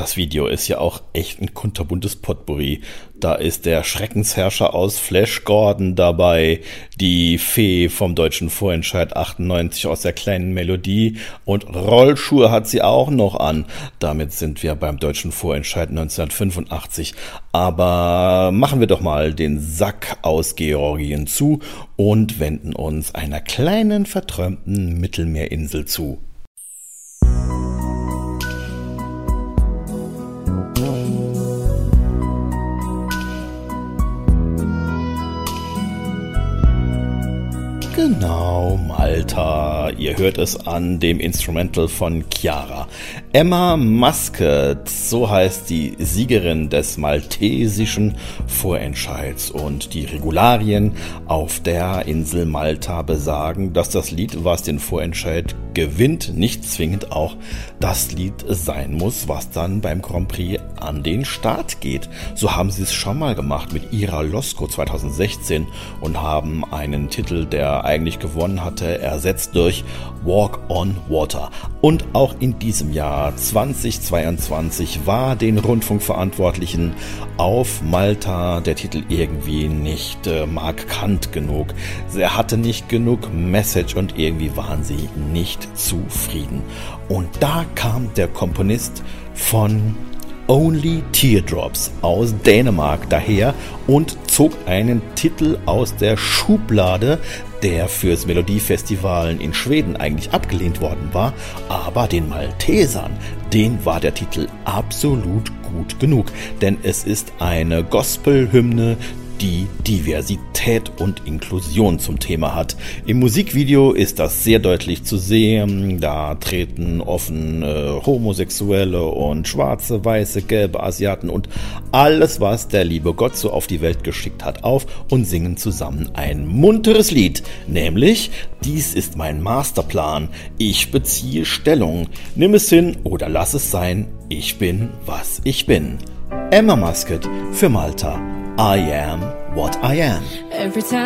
Das Video ist ja auch echt ein kunterbuntes Potpourri. Da ist der Schreckensherrscher aus Flash Gordon dabei, die Fee vom deutschen Vorentscheid 98 aus der kleinen Melodie und Rollschuhe hat sie auch noch an. Damit sind wir beim deutschen Vorentscheid 1985. Aber machen wir doch mal den Sack aus Georgien zu und wenden uns einer kleinen verträumten Mittelmeerinsel zu. Genau, Malta. Ihr hört es an dem Instrumental von Chiara. Emma Muscat, so heißt die Siegerin des maltesischen Vorentscheids. Und die Regularien auf der Insel Malta besagen, dass das Lied, was den Vorentscheid gewinnt, nicht zwingend auch das Lied sein muss, was dann beim Grand Prix an den Start geht. So haben sie es schon mal gemacht mit Ira Losko 2016 und haben einen Titel, der eigentlich gewonnen hatte, ersetzt durch Walk on Water. Und auch in diesem Jahr 2022 war den Rundfunkverantwortlichen auf Malta der Titel irgendwie nicht markant genug. Er hatte nicht genug Message und irgendwie waren sie nicht zufrieden. Und da kam der Komponist von Only Teardrops aus Dänemark daher und zog einen Titel aus der Schublade, der fürs Melodiefestivalen in Schweden eigentlich abgelehnt worden war, aber den Maltesern, denen war der Titel absolut gut genug, denn es ist eine Gospelhymne, die Diversität und Inklusion zum Thema hat. Im Musikvideo ist das sehr deutlich zu sehen. Da treten offen Homosexuelle und Schwarze, Weiße, Gelbe, Asiaten und alles, was der liebe Gott so auf die Welt geschickt hat, auf und singen zusammen ein munteres Lied, nämlich dies ist mein Masterplan. Ich beziehe Stellung. Nimm es hin oder lass es sein. Ich bin, was ich bin. Emma Muscat für Malta. I am what I am.